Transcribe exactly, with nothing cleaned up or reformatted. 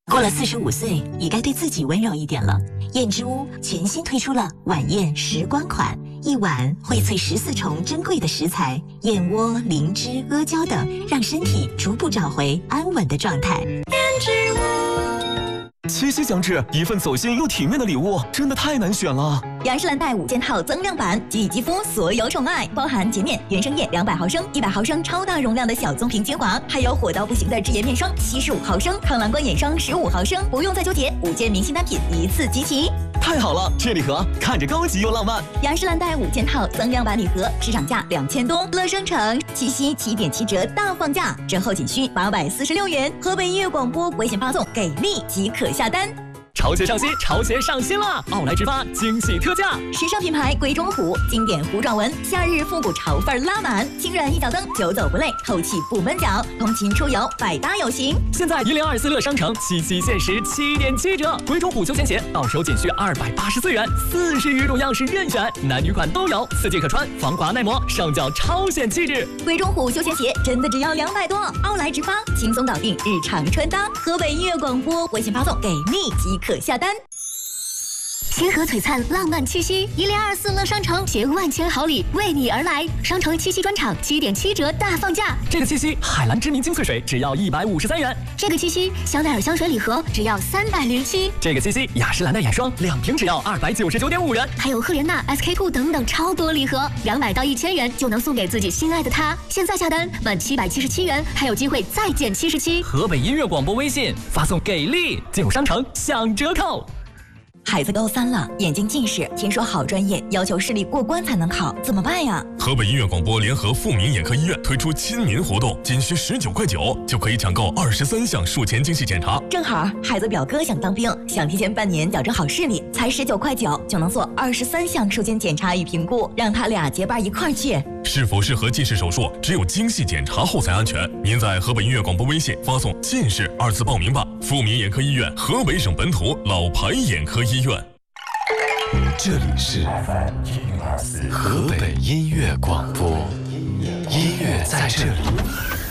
过了四十五岁，也该对自己温柔一点了。燕之屋全新推出了晚宴时光款，一碗荟萃十四重珍贵的食材，燕窝、灵芝、阿胶等，让身体逐步找回安稳的状态。燕之屋。 七夕将至，一份走心又体面的礼物，真的太难选了。 雅诗兰黛五件套增量版，给予肌肤所有宠爱，包含洁面原生液两百毫升、一百毫升超大容量的小棕瓶精华，还有火到不行的脂颜面霜七十五毫升、抗蓝光眼霜十五毫升，不用再纠结，五件明星单品一次集齐。 太好了，这礼盒看着高级又浪漫。 雅诗兰黛五件套增量版礼盒，市场价两千多，乐商城七夕七点七折大放价，折后仅需八百四十六元。河北音乐广播微信发送给力即可下单。 潮鞋上新，潮鞋上新了！奥莱直发惊喜特价， 时尚品牌贵中虎经典糊状纹，夏日复古潮范拉满，轻软一脚蹬，久走不累，透气不闷脚，通勤出游百搭有型。 现在一零二四乐商城七夕限时七点七折，贵中虎休闲鞋到手仅需二百八十四元，四十余种样式任选，男女款都有，四季可穿，防刮耐磨，上脚超显气质。 贵中虎休闲鞋真的只要两百多，奥莱直发轻松搞定日常穿搭。河北音乐广播微信发送给力即可下单。 星河璀璨，浪漫七夕，一零二四乐商城携万千好礼为你而来。商城七夕专场七点七折大放价， 这个七夕海蓝知名精粹水只要一百五十三元， 这个七夕香奈儿香水礼盒只要三百零七， 这个七夕雅诗兰黛眼霜两瓶只要二百九十九点五元， 还有赫莲娜 S K two 等等超多礼盒，两百到一千元就能送给自己心爱的他。现在下单满七百七十七元，还有机会再减七十七。 河北音乐广播微信发送给力，进入商城享折扣。 孩子高三了，眼睛近视，听说好专业要求视力过关才能考，怎么办呀？ 河北音乐广播联合富民眼科医院推出亲民活动，仅需十九块九就可以抢购二十三项术前精细检查。 正好孩子表哥想当兵，想提前半年矫正好视力，才十九块九就能做二十三项术前检查与评估，让他俩结伴一块儿去。 是否适合近视手术，只有精细检查后才安全。您在河北音乐广播微信发送“近视”二字报名吧。富民眼科医院，河北省本土老牌眼科医院。 这里是河北音乐广播，音乐在这里。